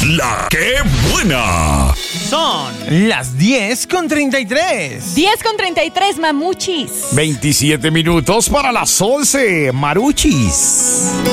La que buena. Son las 10:33. 10:33, mamuchis. 27 minutos para las 11, Maruchis.